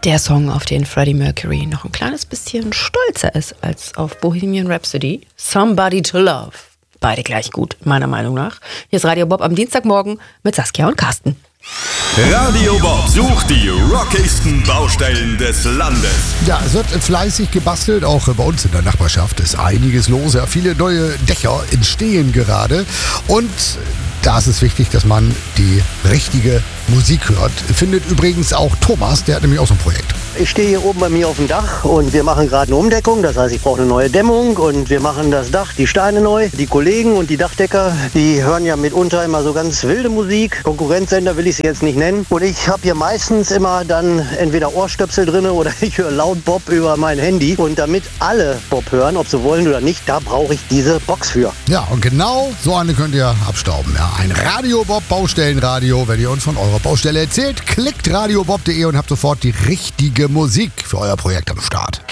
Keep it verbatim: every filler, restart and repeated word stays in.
Der Song, auf den Freddie Mercury noch ein kleines bisschen stolzer ist als auf Bohemian Rhapsody. Somebody to Love. Beide gleich gut, meiner Meinung nach. Hier ist Radio Bob am Dienstagmorgen mit Saskia und Carsten. Radio Bob sucht die rockigsten Baustellen des Landes. Ja, es wird fleißig gebastelt, auch bei uns in der Nachbarschaft ist einiges los. Ja, viele neue Dächer entstehen gerade und da ist es wichtig, dass man die richtige Musik hört. Findet übrigens auch Thomas, der hat nämlich auch so ein Projekt. Ich stehe hier oben bei mir auf dem Dach und wir machen gerade eine Umdeckung. Das heißt, ich brauche eine neue Dämmung und wir machen das Dach, die Steine neu. Die Kollegen und die Dachdecker, die hören ja mitunter immer so ganz wilde Musik. Konkurrenzsender will ich sie jetzt nicht nennen. Und ich habe hier meistens immer dann entweder Ohrstöpsel drin oder ich höre laut Bob über mein Handy. Und damit alle Bob hören, ob sie wollen oder nicht, da brauche ich diese Box für. Ja, und genau so eine könnt ihr abstauben. Ja, ein Radio Bob Baustellenradio. Wenn ihr uns von eurer Baustelle erzählt, klickt radiobob punkt de und habt sofort die richtige Musik für euer Projekt am Start.